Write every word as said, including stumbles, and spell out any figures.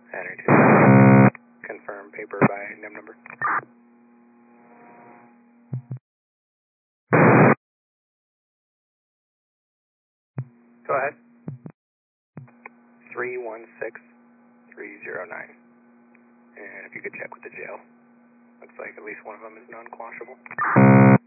Henry two. Confirm paper by N I M number. Go ahead. three one six three zero nine. And if you could check with the jail. Looks like at least one of them is non-quashable.